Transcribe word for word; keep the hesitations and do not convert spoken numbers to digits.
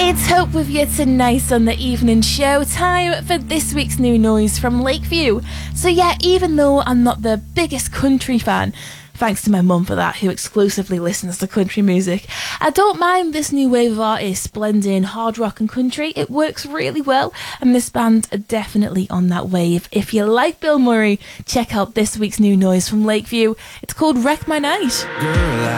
It's Hope with you tonight on the evening show. Time for this week's new noise from Lakeview. So yeah, even though I'm not the biggest country fan, thanks to my mum for that, who exclusively listens to country music, I don't mind this new wave of artists blending hard rock and country. It works really well, and this band are definitely on that wave. If you like Bill Murray, check out this week's new noise from Lakeview. It's called Wreck My Night. Girl,